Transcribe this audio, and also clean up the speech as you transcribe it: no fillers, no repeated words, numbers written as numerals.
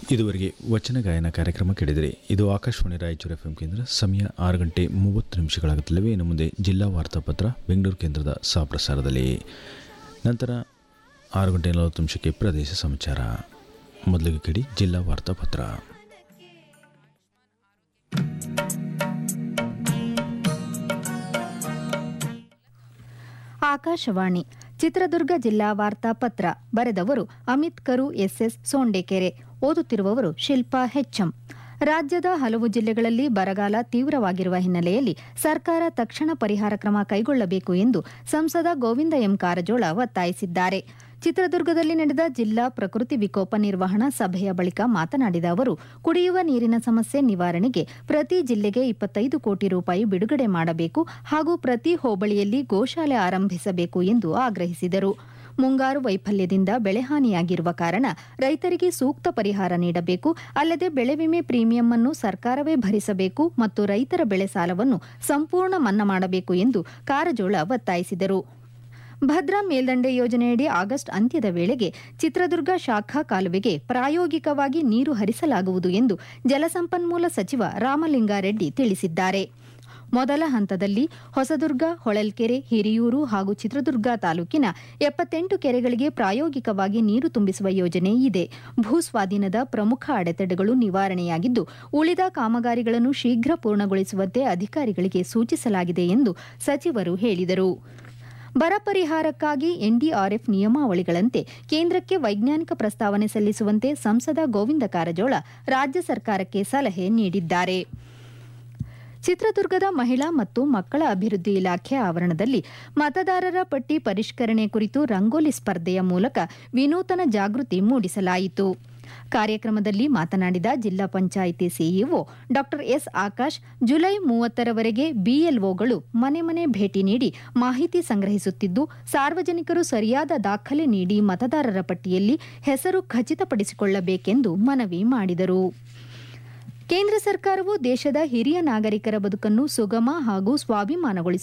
ಇದುವರೆಗೆ ವಚನ ಗಾಯನ ಕಾರ್ಯಕ್ರಮ ಕೇಳಿದರೆ ಇದು ಆಕಾಶವಾಣಿ ರಾಯಚೂರು ಎಫ್ಎಂ ಕೇಂದ್ರ. ಸಮಯ 6 ಗಂಟೆ 30 ನಿಮಿಷಗಳಾಗುತ್ತಲಿವೆ. ಇನ್ನು ಮುಂದೆ ಜಿಲ್ಲಾ ವಾರ್ತಾಪತ್ರ ಬೆಂಗಳೂರು ಕೇಂದ್ರದ ಪ್ರಸಾರದಲ್ಲಿ. ನಂತರ 6 ಗಂಟೆ 40 ನಿಮಿಷಕ್ಕೆ ಪ್ರದೇಶ ಸಮಾಚಾರ. ಮೊದಲಿಗೆ ಕೇಳಿ ಜಿಲ್ಲಾ ವಾರ್ತಾಪತ್ರ. ಆಕಾಶವಾಣಿ ಚಿತ್ರದುರ್ಗ ಜಿಲ್ಲಾ ವಾರ್ತಾಪತ್ರ. ಬರೆದವರು ಅಮಿತ್ ಕರು, ಎಸ್ಎಸ್ ಸೋಂಡೇಕೆರೆ. ಓದುತ್ತಿರುವವರು ಶಿಲ್ಪಾ ಹೆಚ್ಎಂ. ರಾಜ್ಯದ ಹಲವು ಜಿಲ್ಲೆಗಳಲ್ಲಿ ಬರಗಾಲ ತೀವ್ರವಾಗಿರುವ ಹಿನ್ನೆಲೆಯಲ್ಲಿ ಸರ್ಕಾರ ತಕ್ಷಣ ಪರಿಹಾರ ಕ್ರಮ ಕೈಗೊಳ್ಳಬೇಕು ಎಂದು ಸಂಸದ ಗೋವಿಂದ ಎಂ ಕಾರಜೋಳ ಒತ್ತಾಯಿಸಿದ್ದಾರೆ. ಚಿತ್ರದುರ್ಗದಲ್ಲಿ ನಡೆದ ಜಿಲ್ಲಾ ಪ್ರಕೃತಿ ವಿಕೋಪ ನಿರ್ವಹಣಾ ಸಭೆಯ ಬಳಿಕ ಮಾತನಾಡಿದ ಅವರು, ಕುಡಿಯುವ ನೀರಿನ ಸಮಸ್ಯೆ ನಿವಾರಣೆಗೆ ಪ್ರತಿ ಜಿಲ್ಲೆಗೆ 25 ಕೋಟಿ ರೂಪಾಯಿ ಬಿಡುಗಡೆ ಮಾಡಬೇಕು ಹಾಗೂ ಪ್ರತಿ ಹೋಬಳಿಯಲ್ಲಿ ಗೋಶಾಲೆ ಆರಂಭಿಸಬೇಕು ಎಂದು ಆಗ್ರಹಿಸಿದರು. ಮುಂಗಾರು ವೈಫಲ್ಯದಿಂದ ಬೆಳೆಹಾನಿಯಾಗಿರುವ ಕಾರಣ ರೈತರಿಗೆ ಸೂಕ್ತ ಪರಿಹಾರ ನೀಡಬೇಕು. ಅಲ್ಲದೆ ಬೆಳೆ ವಿಮೆ ಪ್ರೀಮಿಯಂ ಅನ್ನು ಸರ್ಕಾರವೇ ಭರಿಸಬೇಕು ಮತ್ತು ರೈತರ ಬೆಳೆ ಸಾಲವನ್ನು ಸಂಪೂರ್ಣ ಮನ್ನಾ ಮಾಡಬೇಕು ಎಂದು ಕಾರಜೋಳ ಒತ್ತಾಯಿಸಿದರು. ಭದ್ರಾ ಮೇಲ್ದಂಡೆ ಯೋಜನೆಯಡಿ ಆಗಸ್ಟ್ ಅಂತ್ಯದ ವೇಳೆಗೆ ಚಿತ್ರದುರ್ಗ ಶಾಖಾ ಕಾಲುವೆಗೆ ಪ್ರಾಯೋಗಿಕವಾಗಿ ನೀರು ಹರಿಸಲಾಗುವುದು ಎಂದು ಜಲಸಂಪನ್ಮೂಲ ಸಚಿವ ರಾಮಲಿಂಗಾರೆಡ್ಡಿ ತಿಳಿಸಿದ್ದಾರೆ. ಮೊದಲ ಹಂತದಲ್ಲಿ ಹೊಸದುರ್ಗ, ಹೊಳಲ್ಕೆರೆ, ಹಿರಿಯೂರು ಹಾಗೂ ಚಿತ್ರದುರ್ಗ ತಾಲೂಕಿನ 78 ಕೆರೆಗಳಿಗೆ ಪ್ರಾಯೋಗಿಕವಾಗಿ ನೀರು ತುಂಬಿಸುವ ಯೋಜನೆ ಇದೆ. ಭೂಸ್ವಾಧೀನದ ಪ್ರಮುಖ ಅಡೆತಡೆಗಳು ನಿವಾರಣೆಯಾಗಿದ್ದು, ಉಳಿದ ಕಾಮಗಾರಿಗಳನ್ನು ಶೀಘ್ರ ಪೂರ್ಣಗೊಳಿಸುವಂತೆ ಅಧಿಕಾರಿಗಳಿಗೆ ಸೂಚಿಸಲಾಗಿದೆ ಎಂದು ಸಚಿವರು ಹೇಳಿದರು. ಬರ ಪರಿಹಾರಕ್ಕಾಗಿ ಎನ್ಡಿಆರ್ಎಫ್ ನಿಯಮಾವಳಿಗಳಂತೆ ಕೇಂದ್ರಕ್ಕೆ ವೈಜ್ಞಾನಿಕ ಪ್ರಸ್ತಾವನೆ ಸಲ್ಲಿಸುವಂತೆ ಸಂಸದ ಗೋವಿಂದ ಕಾರಜೋಳ ರಾಜ್ಯ ಸರ್ಕಾರಕ್ಕೆ ಸಲಹೆ ನೀಡಿದ್ದಾರೆ. ಚಿತ್ರದುರ್ಗದ ಮಹಿಳಾ ಮತ್ತು ಮಕ್ಕಳ ಅಭಿವೃದ್ಧಿ ಇಲಾಖೆ ಆವರಣದಲ್ಲಿ ಮತದಾರರ ಪಟ್ಟಿ ಪರಿಷ್ಕರಣೆ ಕುರಿತು ರಂಗೋಲಿ ಸ್ಪರ್ಧೆಯ ಮೂಲಕ ವಿನೂತನ ಜಾಗೃತಿ ಮೂಡಿಸಲಾಯಿತು. ಕಾರ್ಯಕ್ರಮದಲ್ಲಿ ಮಾತನಾಡಿದ ಜಿಲ್ಲಾ ಪಂಚಾಯಿತಿ ಸಿಇಒ ಡಾ ಎಸ್ ಆಕಾಶ್, ಜುಲೈ 30ರವರೆಗೆ ಬಿಎಲ್ಒಗಳು ಮನೆ ಮನೆ ಭೇಟಿ ನೀಡಿ ಮಾಹಿತಿ ಸಂಗ್ರಹಿಸುತ್ತಿದ್ದು, ಸಾರ್ವಜನಿಕರು ಸರಿಯಾದ ದಾಖಲೆ ನೀಡಿ ಮತದಾರರ ಪಟ್ಟಿಯಲ್ಲಿ ಹೆಸರು ಖಚಿತಪಡಿಸಿಕೊಳ್ಳಬೇಕೆಂದು ಮನವಿ ಮಾಡಿದರು. ಕೇಂದ್ರ ಸರ್ಕಾರವು ದೇಶದ ಹಿರಿಯ ನಾಗರಿಕರ ಬದುಕನ್ನು ಸುಗಮ ಹಾಗೂ ಸ್ವಾಭಿಮಾನಗೊಳಿಸಲು